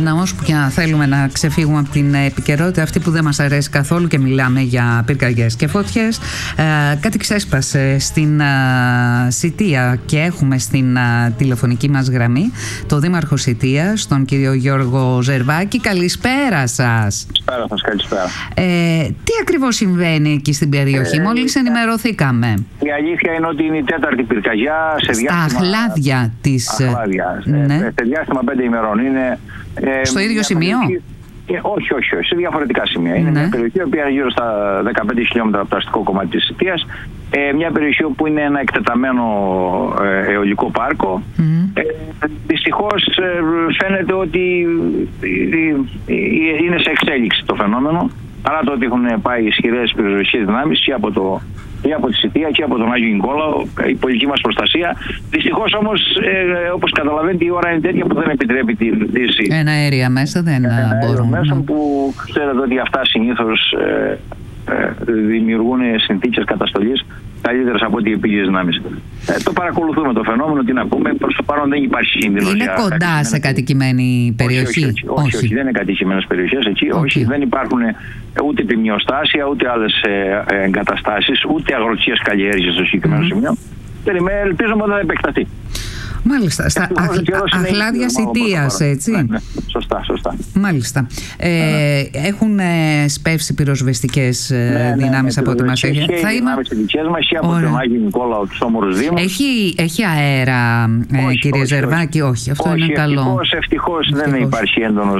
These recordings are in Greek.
όσο που και να θέλουμε να ξεφύγουμε από την επικαιρότητα αυτή που δεν μας αρέσει καθόλου και μιλάμε για πυρκαγιές και φωτιές, κάτι ξέσπασε στην Σιτία και έχουμε στην τηλεφωνική μας γραμμή το Δήμαρχο Σιτίας, τον κύριο Γιώργο Ζερβάκη. Καλησπέρα σας. Καλησπέρα σας, καλησπέρα. Τι ακριβώς συμβαίνει εκεί στην περιοχή? Μόλις ενημερωθήκαμε. Η αλήθεια είναι ότι είναι η τέταρτη πυρκαγιά σε διάστημα... Στα Αχλάδια της... Αχλάδια. Ναι. Σε διάστημα 5 ημερών. Είναι, στο ίδιο σημείο? Όχι, σε διαφορετικά σημεία. Είναι μια περιοχή που είναι γύρω στα 15 χιλιόμετρα από το αστικό κομμάτι της Σιτίας. Μια περιοχή που είναι ένα εκτεταμένο αιωλικό πάρκο. Δυστυχώς φαίνεται ότι είναι σε εξέλιξη το φαινόμενο, παρά το ότι έχουν πάει ισχυρές πυροσβεστικές δυνάμεις και από τη Σιτία και από τον Άγιο Νικόλαο, η πολιτική μας προστασία. Δυστυχώς όμως, όπως καταλαβαίνετε, η ώρα είναι τέτοια που δεν επιτρέπει τη δύση. Ένα αέρια μέσα δεν μπορούν. Μέσα που ξέρετε ότι αυτά συνήθως δημιουργούν συνθήκες καταστολής καλύτερες από ό,τι οι επίγειες δυνάμεις. Το παρακολουθούμε το φαινόμενο, τι να πούμε. Προς το παρόν δεν υπάρχει κίνδυνος. Είναι κοντά σε κατοικημένη περιοχή? Όχι, δεν είναι κατοικημένες περιοχές εκεί. Όχι, δεν υπάρχουν ούτε επιμειοστάσια, ούτε άλλες εγκαταστάσεις, ούτε αγροτικές καλλιέργειες στο συγκεκριμένο σημείο. Ελπίζουμε ότι θα επεκταθεί. Μάλιστα. Στα Αχλάδια Σιτίας, έτσι. Ναι, σωστά. Μάλιστα. Έχουν σπεύσει πυροσβεστικές δυνάμεις από ό,τι μας έχει. Θα είμαστε δικές μας και από τον Άγιο Νικόλαο, τους όμορους Δήμους. Έχει αέρα, κύριε Ζερβάκη? Όχι, αυτό είναι καλό. Ευτυχώς δεν υπάρχει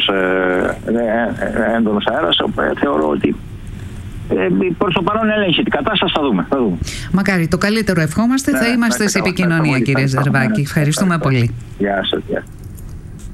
έντονος αέρας. Θεωρώ ότι προς το παρόν έλεγχε την κατάσταση, θα δούμε. Μακάρι, το καλύτερο ευχόμαστε. Θα είμαστε σε επικοινωνία, κύριε Ζερβάκη. Ευχαριστούμε πολύ. Γεια σας.